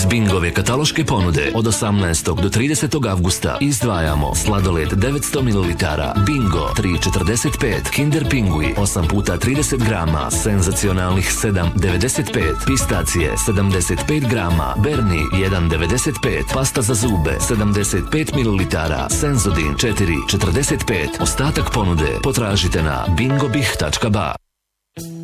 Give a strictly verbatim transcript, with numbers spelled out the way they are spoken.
Bingove kataloške ponude od osamnaestog do tridesetog avgusta izdvajamo sladoled devetsto mililitara Bingo tri četrdeset pet, Kinder Pingui osam puta trideset grama, senzacionalnih sedam devedeset pet, pistacije sedamdeset pet grama, Berni jedan devedeset pet, pasta za zube sedamdeset pet mililitara, Senzodin četiri četrdeset pet. Ostatak ponude potražite na bingobih tačka ba.